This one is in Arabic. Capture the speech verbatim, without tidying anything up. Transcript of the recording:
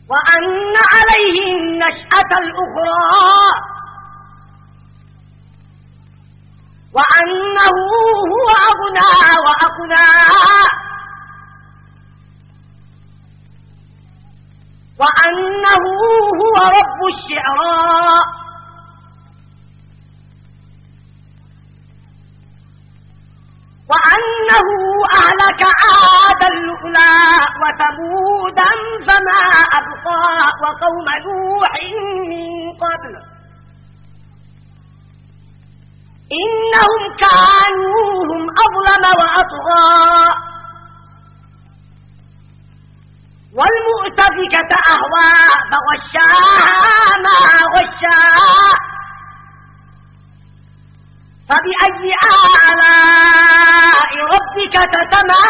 وأن عليه النشأة الأخرى وأنه هو أغنى وأقنى وأنه هو رب الشعرى وأنه أهلك عادا الأولى وثمودا فما أبقى وقوم نوح من قبل إنهم كانوا هم أظلم وأطغى والمؤتفكة أهوى فغشاها ما غشا فبأي آلاء ربك تتمارى